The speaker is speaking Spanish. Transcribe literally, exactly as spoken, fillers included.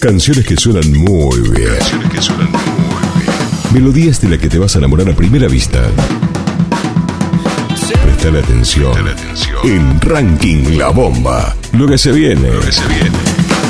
Canciones que suenan muy bien. Canciones que suenan muy bien. Melodías de las que te vas a enamorar a primera vista. Prestale atención. Prestale atención. En Ranking La Bomba. Lo que se viene. Lo que se viene.